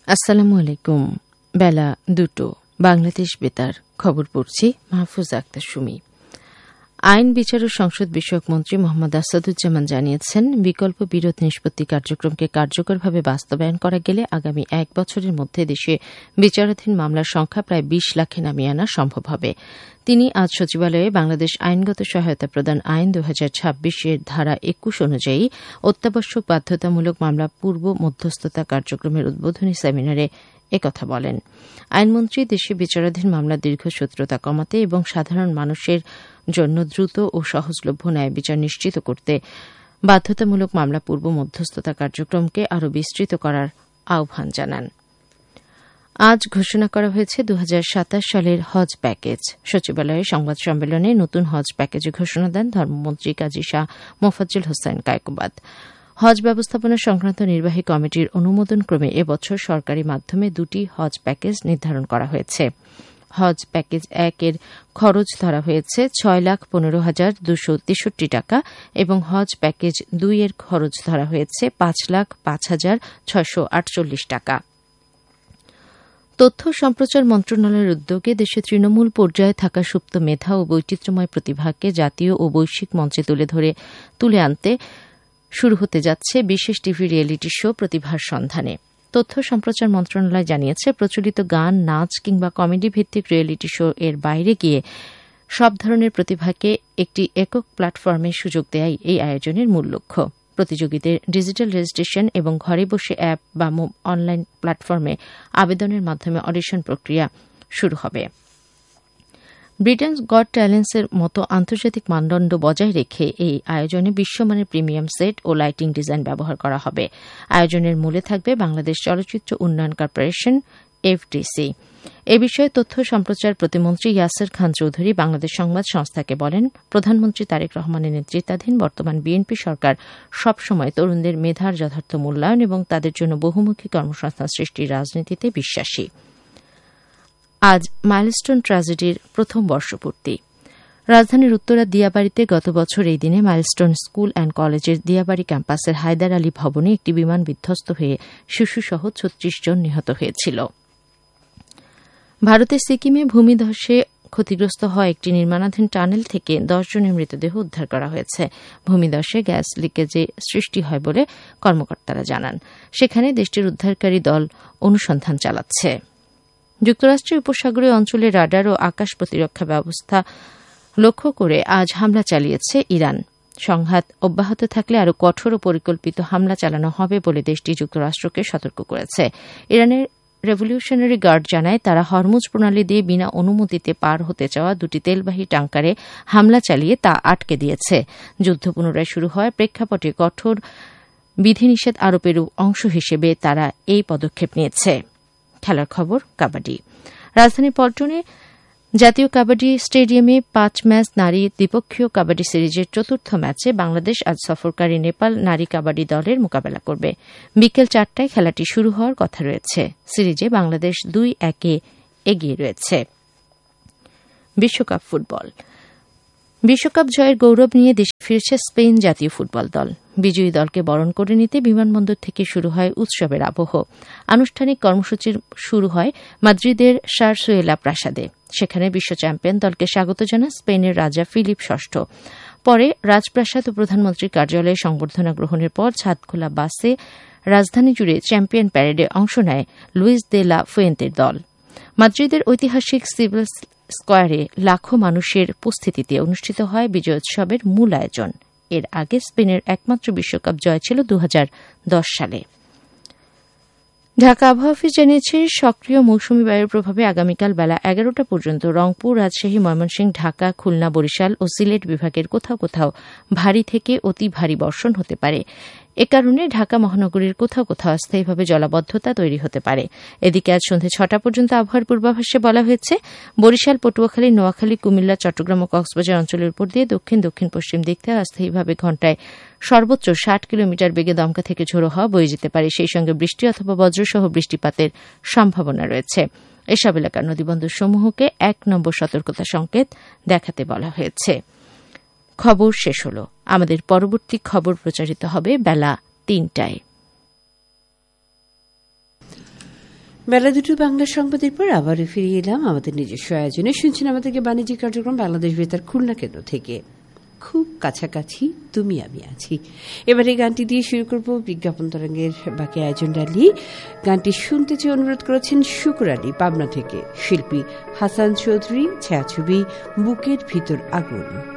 আসসালামু আলাইকুম। বেলা 2টো বাংলাদেশ বেতার খবর পড়ছি মাহফুজ আক্তার সুমি। আইন বিচার ও সংসদ বিষয়ক মন্ত্রী মোহাম্মদ আসাদুজ্জামান জানিয়েছেন, বিকল্প বিরোধ নিষ্পত্তি কার্যক্রমকে কার্যকরভাবে বাস্তবায়ন করা গেলে আগামী 1 বছরের মধ্যে দেশে বিচারাধীন মামলার সংখ্যা প্রায় 20 লাখে নামিয়ে আনা সম্ভব হবে। তিনি আজ সচিবালয়ে বাংলাদেশ আইনগত সহায়তা প্রদান আইন 2026 ধারা 21 অনুযায়ী অত্যাবশ্যক বাধ্যতামূলক মামলা পূর্ব মধ্যস্থতা কার্যক্রমের উদ্বোধনী সেমিনারে একথা বলেন। আইনমন্ত্রী দেশে বিচারাধীন মামলার দীর্ঘসূত্রতা কমাতে এবং সাধারণ মানুষের জন্য দ্রুত ও সহজলভ্য ন্যায় বিচার নিশ্চিত করতে বাধ্যতামূলক মামলা পূর্ব মধ্যস্থতা কার্যক্রমকে আরও বিস্তৃত করার আহ্বান জানান। আজ ঘোষণা করা হয়েছে 2027 সালের হজ প্যাকেজ। সচিবালয়ে সংবাদ সম্মেলনে নতুন হজ প্যাকেজের ঘোষণা দেন ধর্মমন্ত্রী কাজী শাহ মোফাজ্জল হোসেন কায়কোবাদ। হজ ব্যবস্থাপনা সংক্রান্ত নির্বাহী কমিটির অনুমোদনক্রমে এবছর সরকারি মাধ্যমে 2টি হজ প্যাকেজ নির্ধারণ করা হয়েছে। হজ প্যাকেজ 1 এর খরচ ধরা হয়েছে 6,15,263 টাকা এবং হজ প্যাকেজ 2 এর খরচ ধরা হয়েছে 5,05,648 টাকা। তথ্য সম্প্রচার মন্ত্রণালয়ের উদ্যোগে দেশে তৃণমূল পর্যায়ে থাকা সুপ্ত মেধা ও বৈচিত্র্যময় প্রতিভাকে জাতীয় ও বৈশ্বিক মঞ্চে তুলে আনতে শুরু হতে যাচ্ছে বিশেষ টিভি রিয়েলিটি শো প্রতিভার সন্ধানে। তথ্য সম্প্রচার মন্ত্রণালয় জানিয়েছে, প্রচলিত গান, নাচ কিংবা কমেডি ভিত্তিক রিয়েলিটি শো এর বাইরে গিয়ে সব ধরনের প্রতিভাকে একটি একক প্ল্যাটফর্মে সুযোগ দেয়াই এই আয়োজনের মূল লক্ষ্য। প্রতিযোগীদের ডিজিটাল রেজিস্ট্রেশন এবং ঘরে বসে অ্যাপ বা অনলাইন প্ল্যাটফর্মে আবেদনের মাধ্যমে অডিশন প্রক্রিয়া শুরু হবে। ব্রিটেনস গট ট্যালেন্টসের মতো আন্তর্জাতিক মানদণ্ড বজায় রেখে এই আয়োজনে বিশ্বমানের প্রিমিয়াম সেট ও লাইটিং ডিজাইন ব্যবহার করা হবে। আয়োজনের মূলে থাকবে বাংলাদেশ চলচ্চিত্র উন্নয়ন কর্পোরেশন এফডিসি। এ বিষয়ে তথ্য সম্প্রচার প্রতিমন্ত্রী ইয়াসের খান চৌধুরী বাংলাদেশ সংবাদ সংস্থাকে বলেন, প্রধানমন্ত্রী তারেক রহমানের নেতৃত্বাধীন বর্তমান বিএনপি সরকার সবসময় তরুণদের মেধার যথার্থ মূল্যায়ন এবং তাদের জন্য বহুমুখী কর্মসংস্থান সৃষ্টির রাজনীতিতে বিশ্বাসী। আজ মাইলস্টোন ট্র্যাজেডির প্রথম বর্ষপূর্তি। রাজধানীর উত্তরার দিয়াবাড়িতে গত বছর এই দিনে মাইলস্টোন স্কুল অ্যান্ড কলেজের দিয়াবাড়ি ক্যাম্পাসের হায়দার আলী ভবনে একটি বিমান বিধ্বস্ত হয়ে শিশুসহ 36 জন নিহত হয়েছিল। ভারতের সিকিমে ভূমিধসে ক্ষতিগ্রস্ত হওয়া একটি নির্মাণাধীন টানেল থেকে 10 জনের মৃতদেহ উদ্ধার করা হয়েছে। ভূমিধসে গ্যাস লিকেজে সৃষ্টি হয় বলে কর্মকর্তারা জানান। সেখানে দেশটির উদ্ধারকারী দল অনুসন্ধান চালাচ্ছে। যুক্তরাষ্ট্রের উপসাগরীয় অঞ্চলে রাডার ও আকাশ প্রতিরক্ষা ব্যবস্থা লক্ষ্য করে আজ হামলা চালিয়েছে ইরান। সংঘাত অব্যাহত থাকলে আরও কঠোর ও পরিকল্পিত হামলা চালানো হবে বলে দেশটি যুক্তরাষ্ট্রকে সতর্ক করেছে। ইরানের রেভলিউশনারি গার্ড জানায়, তারা হরমুজ প্রণালী দিয়ে বিনা অনুমতিতে পার হতে চাওয়া 2টি তেলবাহী ট্যাঙ্কারে হামলা চালিয়ে তা আটকে দিয়েছে। যুদ্ধ পুনরায় শুরু হওয়ার প্রেক্ষাপটে কঠোর বিধিনিষেধ আরোপের অংশ হিসেবে তারা এই পদক্ষেপ নিয়েছে। খেলার খবর, কাবাডি। রাজধানী পল্টনে জাতীয় কাবাডি স্টেডিয়ামে 5 ম্যাচ নারী দ্বিপক্ষীয় কাবাডি সিরিজের 4র্থ ম্যাচে বাংলাদেশ আজ সফরকারী নেপাল নারী কাবাডি দলের মোকাবেলা করবে। বিকেল 4টায় খেলাটি শুরু হওয়ার কথা রয়েছে। সিরিজে বাংলাদেশ 2-1 এগিয়ে রয়েছে। বিশ্বকাপ ফুটবল। বিশ্বকাপ জয়ের গৌরব নিয়ে দেশে ফিরছে স্পেন জাতীয় ফুটবল দল। বিজয়ী দলকে বরণ করে নিতে বিমানবন্দর থেকে শুরু হয় উৎসবের আবহ। আনুষ্ঠানিক কর্মসূচি শুরু হয় মাদ্রিদের সারসুয়েলা প্রাসাদে। সেখানে বিশ্ব চ্যাম্পিয়ন দলকে স্বাগত জানান স্পেনের রাজা ফিলিপ ষষ্ঠ। পরে রাজপ্রাসাদ ও প্রধানমন্ত্রীর কার্যালয়ে সংবর্ধনা গ্রহণের পর ছাদখোলা বাসে রাজধানী জুড়ে চ্যাম্পিয়ন প্যারেডে অংশ নেয় লুইস দে লা ফুয়েন্তের দল। মাদ্রিদের ঐতিহাসিক সিভিল স্কয়ারে লাখো মানুষের উপস্থিতিতে অনুষ্ঠিত হয় বিজয়োৎসবের মূল আয়োজন। এর আগে স্পেনের একমাত্র বিশ্বকাপ জয় ছিল 2010 সালে। ঢাকা আবহাওয়া অফিস জানিয়েছে, সক্রিয় মৌসুমী বায়ুর প্রভাবে আগামীকাল বেলা 11টা পর্যন্ত রংপুর, রাজশাহী, ময়মনসিংহ, ঢাকা, খুলনা, বরিশাল ও সিলেট বিভাগের কোথাও কোথাও ভারী থেকে অতি ভারী বর্ষণ হতে পারে। এ কারণে ঢাকা মহানগরীর কোথাও কোথাও অস্থায়ীভাবে জলাবদ্ধতা তৈরি হতে পারে। এদিকে আজ সন্ধ্যে 6টা পর্যন্ত আবহাওয়ার পূর্বাভাসে বলা হয়েছে, বরিশাল, পটুয়াখালী, নোয়াখালী, কুমিল্লা, চট্টগ্রাম ও কক্সবাজার অঞ্চলের উপর দিয়ে দক্ষিণ দক্ষিণ পশ্চিম দিক থেকে অস্থায়ীভাবে ঘণ্টায় সর্বোচ্চ 60 কিলোমিটার বেগে দমকা থেকে ঝোড়ো হাওয়া বয়ে যেতে পারে। সেই সঙ্গে বৃষ্টি অথবা বজ্রসহ বৃষ্টিপাতের সম্ভাবনা রয়েছে। এসব এলাকার নদীবন্দরসমূহকে 1 নম্বর সতর্কতা সংকেত দেখাতে বলা হয়েছে। খবর শেষ হল। আমাদের পরবর্তী খবর প্রচারিত হবে বেলা 3টায়। বেলা দুটো বাংলা সংবাদের পর আবারও ফিরে এলাম আমাদের নিজস্ব আয়োজনে। শুনছেন আমাদেরকে বাণিজ্যিক কার্যক্রম বাংলাদেশ বেতার খুলনা কেন্দ্র থেকে। খুব কাছাকাছি তুমি আমি আছি। এবারে গানটি দিয়ে শুরু করব বিজ্ঞাপন তরঙ্গের বাকি আয়োজনটা নিয়ে। গানটি শুনতে চেয়ে অনুরোধ করেছেন শুকুর আলী পাবনা থেকে। শিল্পী হাসান চৌধুরী, ছায়াছবি বুকের ভিতর আগুন।